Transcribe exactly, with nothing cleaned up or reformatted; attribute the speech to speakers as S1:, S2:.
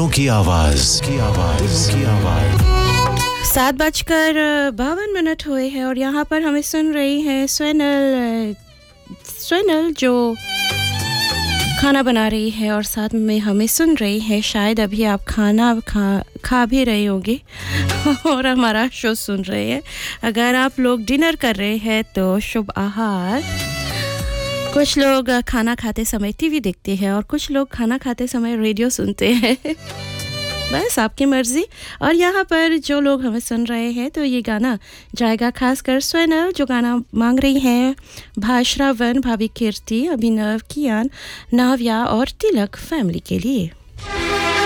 S1: दिलों की आवाज की आवाज दिलों की आवाज
S2: सात बजकर बावन मिनट हुए हैं और यहाँ पर हमें सुन रही है स्वैनल स्वैनल जो खाना बना रही है और साथ में हमें सुन रही है। शायद अभी आप खाना खा खा भी रहे होंगे और हमारा शो सुन रहे हैं। अगर आप लोग डिनर कर रहे हैं तो शुभ आहार। कुछ लोग खाना खाते समय टीवी देखते हैं और कुछ लोग खाना खाते समय रेडियो सुनते हैं। बस आपकी मर्जी। और यहाँ पर जो लोग हमें सुन रहे हैं तो ये गाना जाएगा खासकर स्वैनल जो गाना मांग रही हैं, भाश्रावन, भाभी कीर्ति, अभिनव, कियान, नाव्या और तिलक फैमिली के लिए।